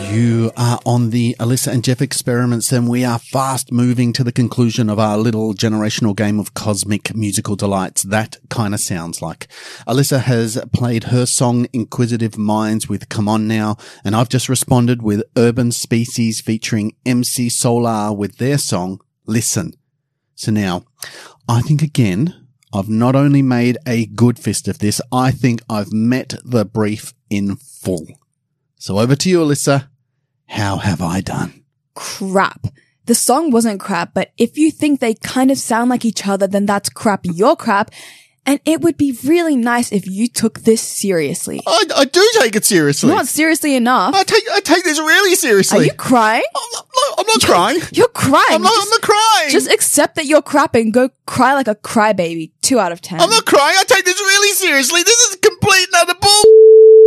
You are on the Alyssa and Jeff experiments, and we are fast moving to the conclusion of our little generational game of cosmic musical delights. That kind of sounds like. Alyssa has played her song Inquisitive Minds with Come On Now, and I've just responded with Urban Species featuring MC Solar with their song Listen. So now, I think again, I've not only made a good fist of this, I think I've met the brief in full. So over to you, Alyssa. How have I done? Crap. The song wasn't crap, but if you think they kind of sound like each other, then that's crap, you're crap. And it would be really nice if you took this seriously. I do take it seriously. Not seriously enough. I take this really seriously. Are you crying? I'm not crying. You're crying. I'm not crying. Just accept that you're crap and go cry like a crybaby. 2 out of 10. I'm not crying. I take this really seriously. This is complete and utter bull.